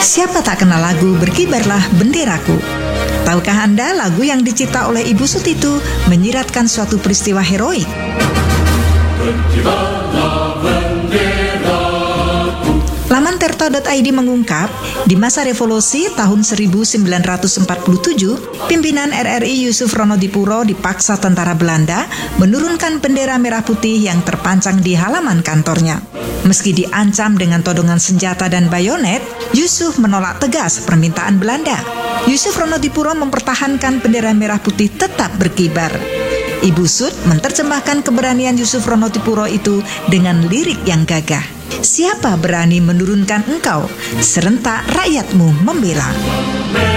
Siapa tak kenal lagu Berkibarlah Benderaku? Tahukah Anda lagu yang dicipta oleh Ibu Sut itu menyiratkan suatu peristiwa heroik? Berkibarlah benderaku. Laman Tirta.id mengungkap, di masa revolusi tahun 1947, pimpinan RRI Yusuf Ronodipuro dipaksa tentara Belanda menurunkan bendera merah putih yang terpancang di halaman kantornya. Meski diancam dengan todongan senjata dan bayonet, Yusuf menolak tegas permintaan Belanda. Yusuf Ronodipuro mempertahankan bendera merah putih tetap berkibar. Ibu Sut menerjemahkan keberanian Yusuf Ronodipuro itu dengan lirik yang gagah. Siapa berani menurunkan engkau? Serentak rakyatmu membela.